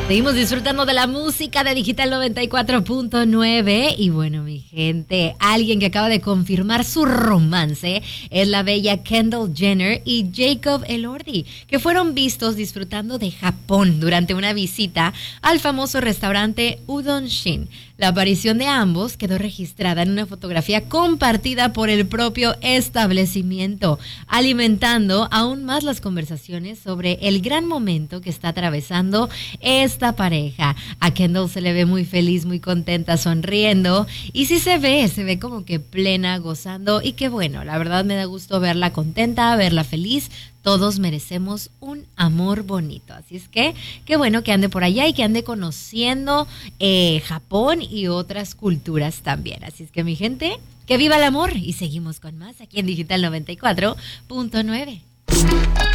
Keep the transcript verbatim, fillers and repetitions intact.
Seguimos disfrutando de la música de Digital noventa y cuatro punto nueve y bueno, mi gente, alguien que acaba de confirmar su romance es la bella Kendall Jenner y Jacob Elordi, que fueron vistos disfrutando de Japón durante una visita al famoso restaurante Udon Shin. La aparición de ambos quedó registrada en una fotografía compartida por el propio establecimiento, alimentando aún más las conversaciones sobre el gran momento que está atravesando esta pareja. A Kendall se le ve muy feliz, muy contenta, sonriendo, y sí se ve, se ve como que plena, gozando, y qué bueno, la verdad me da gusto verla contenta, verla feliz. Todos merecemos un amor bonito, así es que qué bueno que ande por allá y que ande conociendo eh, Japón y otras culturas también. Así es que mi gente, que viva el amor, y seguimos con más aquí en Digital noventa y cuatro punto nueve.